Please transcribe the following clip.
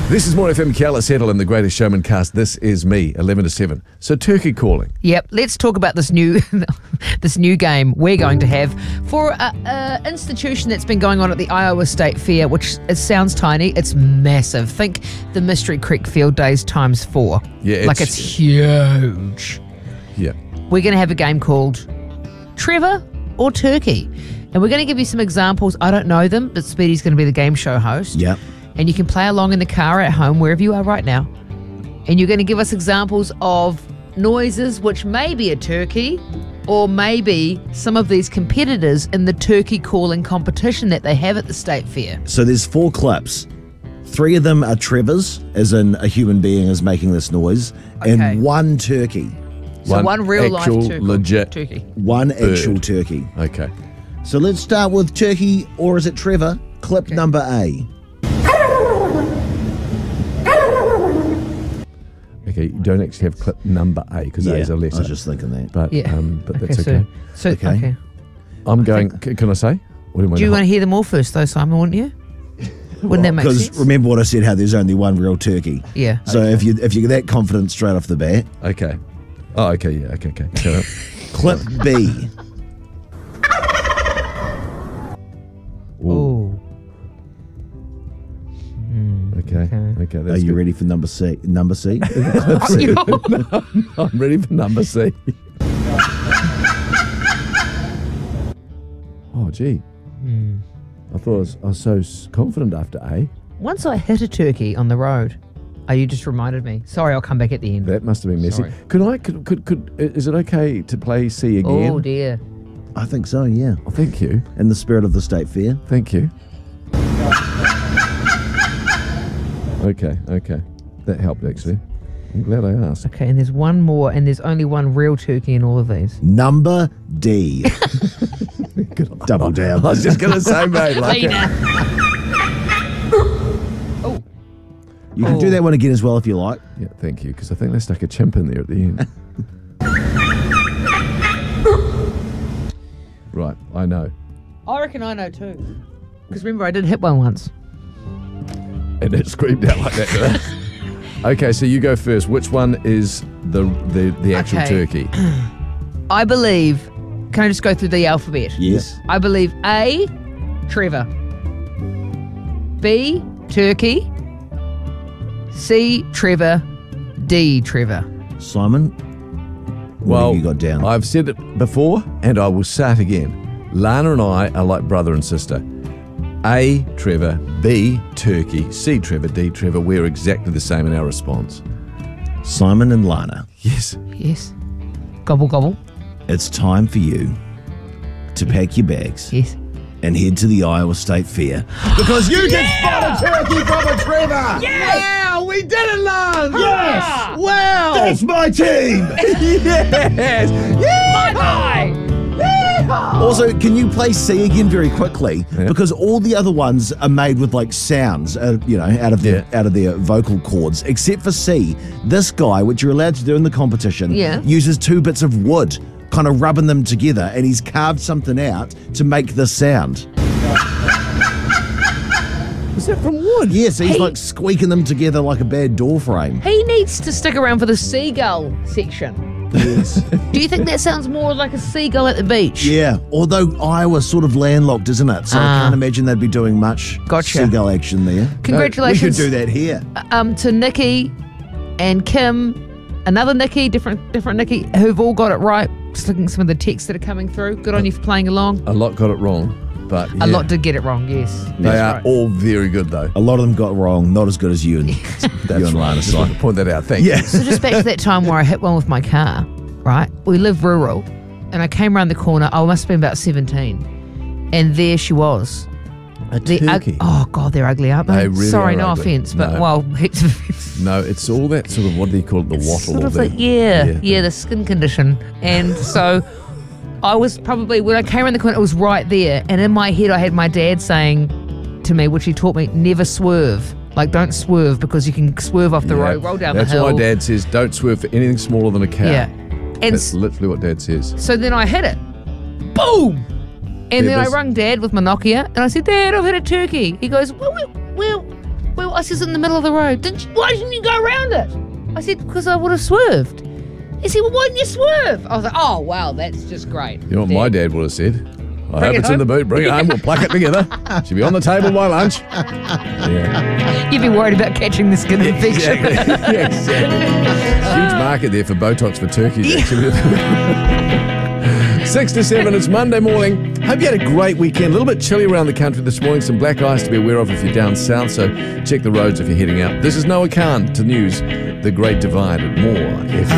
This is More FM, Kiala Settle and the Greatest Showman cast. This is me, 11 to 7. So turkey calling. Yep, let's talk about this new this new game we're going to have for an institution that's been going on at the Iowa State Fair, which it sounds tiny, it's massive. Think the Mystery Creek Field Days times 4. Yeah, it's huge. Yeah. We're going to have a game called Trevor or Turkey. And we're going to give you some examples. I don't know them, but Speedy's going to be the game show host. Yep. And you can play along in the car at home, wherever you are right now. And you're going to give us examples of noises which may be a turkey or maybe some of these competitors in the turkey calling competition that they have at the state fair. So there's 4 clips. 3 of them are Trevor's, as in a human being is making this noise, Okay. and 1 turkey. So one real life actual, turkey. legit. turkey. 1 actual turkey. Okay. So let's start with turkey, or is it Trevor? Clip number A. Okay, you don't actually have clip number A because A is a letter. I was just thinking that. But, Yeah. but that's okay. So Okay. okay. I'm going, can I say? What am I Do you doing? want to hear them all first, though, Simon, wouldn't you? Wouldn't that make Because sense? remember what I said, how there's only 1 real turkey. Yeah. So if you're that confident straight off the bat, Okay. Oh, okay, yeah, okay. Shut up. clip B. Oh. Okay. Okay. Are That's you good. ready for number C? Number C? I'm ready for number C. Oh, gee. I thought I was so confident after A. Once I hit a turkey on the road. Oh, you just reminded me. Sorry, I'll come back at the end. That must have been messy. Sorry. Could is it okay to play C again? Oh, dear. I think so, yeah. Oh, thank you. In the spirit of the state fair. Thank you. Okay. That helped, actually. I'm glad I asked. Okay, and there's one more, and there's only 1 real turkey in all of these. Number D. Double down. I was just going to say, mate. Like Oh, You can do that one again as well if you like. yeah, thank you, because I think they stuck a chimp in there at the end. Right, I know. I reckon I know too. Because remember, I did hit one once. And it screamed out like that. Okay, so you go first. Which one is the actual Okay. turkey? I believe, can I just go through the alphabet? Yes. I believe A, Trevor. B, turkey. C, Trevor. D, Trevor. Simon, what have you got down? I've said it before, and I will say it again. Lana and I are like brother and sister. A, Trevor. B, turkey. C, Trevor. D, Trevor. We're exactly the same in our response. Simon and Lana, Yes. Yes. Gobble, gobble. it's time for you to pack your bags Yes. and head to the Iowa State Fair. Because you can spot a turkey from a Trevor! Wow, we did it, Lance! Yes! Wow! That's my team! Yes! Also, can you play C again very quickly? Yeah. Because all the other ones are made with like sounds, out of their vocal cords, except for C. This guy, which you're allowed to do in the competition, uses 2 bits of wood, kind of rubbing them together, and he's carved something out to make this sound. Is that from wood? Yes, he's like squeaking them together like a bad door frame. He needs to stick around for the seagull section. Yes. Do you think that sounds more like a seagull at the beach? Yeah, although Iowa's sort of landlocked, isn't it? So I can't imagine they'd be doing much Gotcha. seagull action there. Congratulations. We could do that here. To Nikki and Kim, another Nikki, different Nikki, who've all got it right. Just looking at some of the texts that are coming through. Good on you for playing along. A lot got it wrong, but A lot did get it wrong, yes. They That's are right. all very good, though. A lot of them got wrong, not as good as you and, you and Lana. Just want to point that out. Thank you. So just back to that time where I hit one with my car, right? We live rural, and I came around the corner. I must have been about 17, and there she was. A turkey. Oh God, they're ugly, aren't they? They really Sorry, are no ugly. offense, but No. well, heaps of offense. No, it's all that sort of, what do you call it, the wattle? Sort or of the, like, the skin condition. And so I was probably, when I came around the corner, it was right there. And in my head, I had my dad saying to me, which he taught me, never swerve. Like, don't swerve because you can swerve off the road, roll down the hill. That's why Dad says don't swerve for anything smaller than a cow. Yeah. And That's literally what Dad says. so then I hit it. Boom! And then I rung Dad with my Nokia, and I said, Dad, I've hit a turkey. He goes, where I said, in the middle of the road. Why didn't you go around it? I said, because I would have swerved. He said, well, why didn't you swerve? I was like, oh, wow, that's just great. You know what my dad would have said? I hope it's in the boot. Bring it home. We'll pluck it together. She'll be on the table by lunch. Yeah. You'd be worried about catching the skin infection. Exactly. Yeah, exactly. Huge market there for Botox for turkeys, actually. 6 to 7, it's Monday morning. Hope you had a great weekend. A little bit chilly around the country this morning. Some black ice to be aware of if you're down south, so check the roads if you're heading out. This is Noah Khan to news, The Great Divide, and more.